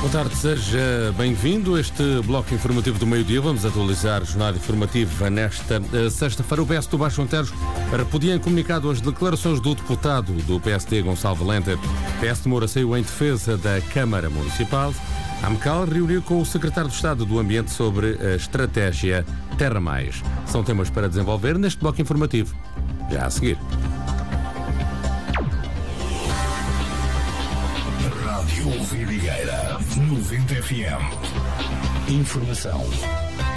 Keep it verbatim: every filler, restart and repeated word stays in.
Boa tarde, seja bem-vindo. Este bloco informativo do meio-dia. Vamos atualizar a jornada informativa nesta uh, sexta-feira. O P S do Baixo Alentejo repudia em comunicado as declarações do deputado do P S D, Gonçalo Valente. O P S de Moura saiu em defesa da Câmara Municipal. A AMCAL reuniu com o secretário de Estado do Ambiente sobre a estratégia Terra Mais. São temas para desenvolver neste bloco informativo. Já a seguir. Rádio Vidigueira noventa F M. Informação